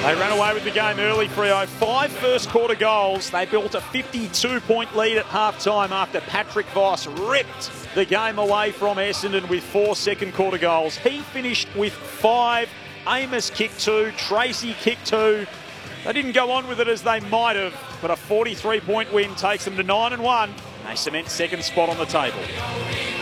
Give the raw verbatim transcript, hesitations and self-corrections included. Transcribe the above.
They ran away with the game early, Freo. Five first quarter goals. They built a fifty-two point lead at half-time after Patrick Voss ripped the game away from Essendon with four second quarter goals. He finished with five. Amos kicked two. Tracy kicked two. They didn't go on with it as they might have, but a forty-three point win takes them to nine and one. They cement second spot on the table.